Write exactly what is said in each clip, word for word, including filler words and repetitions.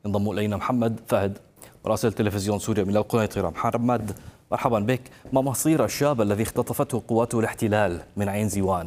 ينضم إلينا محمد فهد مراسل تلفزيون سوريا من القنيطرة. محمد مرحبا بك. ما مصير الشاب الذي اختطفته قوات الاحتلال من عين زيوان؟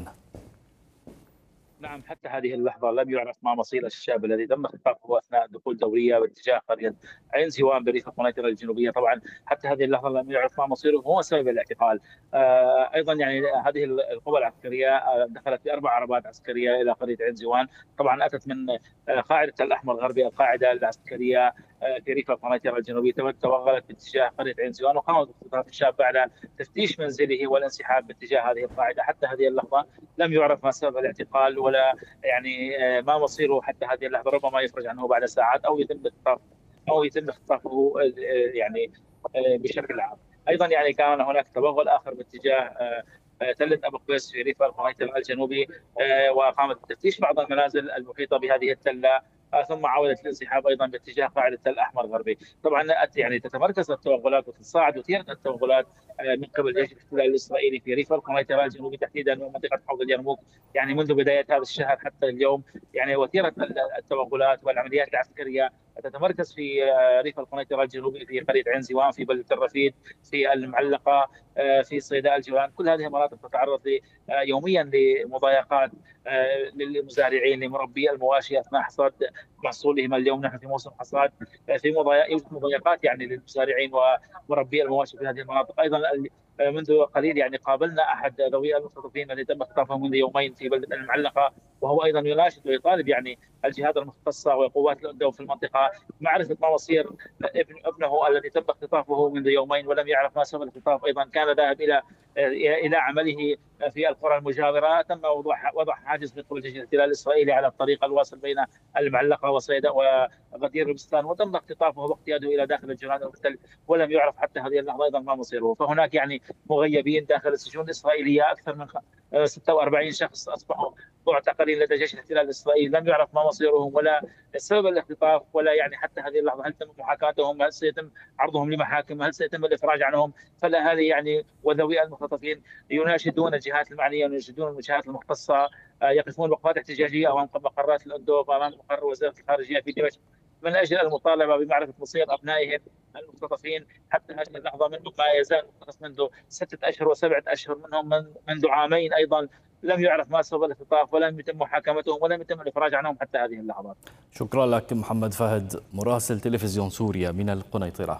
نعم، حتى هذه اللحظة لم يعرف ما مصير الشاب الذي تم اختطافه أثناء دخول دورية باتجاه قرية عين زيوان بريف القنيطرة الجنوبية. طبعا حتى هذه اللحظة لم يعرف ما مصيره هو سبب الاعتقال. آه أيضا يعني هذه القوى العسكرية آه دخلت بأربع عربات عسكرية إلى قرية عين زيوان. طبعا أتت من آه قاعدة الأحمر الغربي، القاعدة العسكرية آه في ريف القنيطرة الجنوبية، توغلت باتجاه قرية عين زيوان وقامت باختطاف الشاب بعد تفتيش منزله والانسحاب باتجاه هذه القاعدة. حتى هذه اللحظة لم يعرف ما سبب الاعتقال ولا يعني آه، ما مصيره حتى هذه اللحظه. ربما يفرج عنه بعد ساعات او يتم اختطافه او يتم اختطافه آه، يعني آه، بشكل عام. ايضا يعني كان هناك توغل اخر باتجاه آه، آه، تله ابو قبيس في ريف القنيطره الجنوبي، آه، وقامت بتفتيش بعض المنازل المحيطه بهذه التله، آه، ثم عودت الانسحاب ايضا باتجاه قاعده تل احمر غربي. طبعا يعني تتمركز التوغلات وتتصاعد وتيره التوغلات آه، من قبل جيش الاحتلال الاسرائيلي في ريف القنيطره الجنوبي تحديدا ومنطقه حوض اليرموك، يعني منذ بدايه هذا الشهر حتى اليوم. يعني وتيره التوغلات والعمليات العسكريه تتمركز في آه، ريف القنيطره الجنوبي، في قريه عين زيوان، في بلده الرفيد، في المعلقه، آه، في صيداء الجولان. كل هذه المناطق تتعرض آه، يوميا لمضايقات آه، للمزارعين، لمربي المواشي اثناء حصاد محصولهم. اليوم نحن في موسم حصاد، آه، في مضايقات يعني للمزارعين ومربي المواشي في هذه المناطق. ايضا منذ قليل يعني قابلنا احد ذوي المختطفين الذي تم اختطافه منذ يومين في بلده المعلقه، وهو ايضا يناشد ويطالب يعني الجهات المختصه وقوات الدول في المنطقه معرفه ما مصير ابن ابنه الذي تم اختطافه منذ يومين ولم يعرف ما سبب الاختطاف. ايضا كان ذاهب الى الى عمله في القرى المجاوره. تم وضع وضع حاجز من قبل جيش الاحتلال الاسرائيلي على الطريق الواصل بين المعلقه وصيدا وغدير البستان، وتم اختطافه واقتياده الى داخل الجولان المحتل، ولم يعرف حتى هذه اللحظه ايضا ما مصيره. فهناك يعني مغيبين داخل السجون الاسرائيليه، اكثر من ستة وأربعين شخص اصبحوا معتقلين لدى جيش الاحتلال الاسرائيلي، لم يعرف ما مصيرهم ولا سبب الاختطاف ولا يعني حتى هذه اللحظه هل تم محاكاتهم، هل سيتم عرضهم لمحاكم، هل سيتم الافراج عنهم. فالاهالي يعني وذوي المختطفين يناشدون الجهات المعنيه، يناشدون الجهات المختصه، يقفون وقفات احتجاجيه امام مقرات الاندوب، امام مقر وزاره الخارجيه في دمشق، من اجل المطالبه بمعرفه مصير ابنائهم المختطفين. حتى هذه اللحظه منذ ما يزال مختطف منذ ستة أشهر وسبعة أشهر، منهم من منذ عامين أيضا، لم يعرف ما سبب الاختطاف ولم يتم محاكمتهم ولم يتم الإفراج عنهم حتى هذه اللحظات. شكرا لك محمد فهد مراسل تلفزيون سوريا من القنيطرة.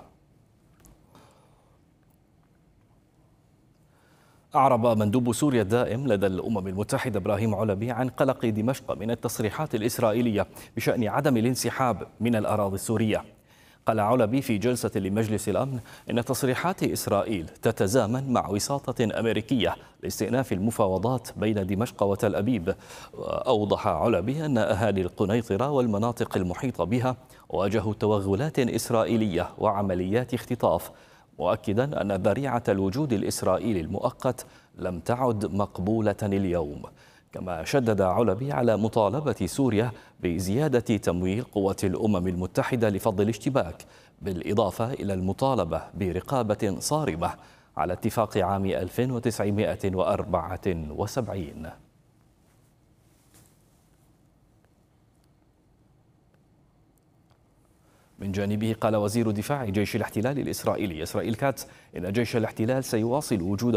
أعرب مندوب سوريا الدائم لدى الأمم المتحدة إبراهيم علبي عن قلق دمشق من التصريحات الإسرائيلية بشأن عدم الانسحاب من الأراضي السورية. قال علبي في جلسة لمجلس الأمن إن تصريحات إسرائيل تتزامن مع وساطة أمريكية لاستئناف المفاوضات بين دمشق وتل أبيب. أوضح علبي أن أهالي القنيطرة والمناطق المحيطة بها واجهوا توغلات إسرائيلية وعمليات اختطاف، مؤكدا أن ذريعة الوجود الإسرائيلي المؤقت لم تعد مقبولة اليوم. كما شدد علبي على مطالبة سوريا بزيادة تمويل قوات الأمم المتحدة لفض الاشتباك، بالإضافة إلى المطالبة برقابة صارمة على اتفاق عام ألف وتسعمائة وأربعة وسبعين. من جانبه قال وزير دفاع جيش الاحتلال الإسرائيلي إسرائيل كاتس إن جيش الاحتلال سيواصل وجوده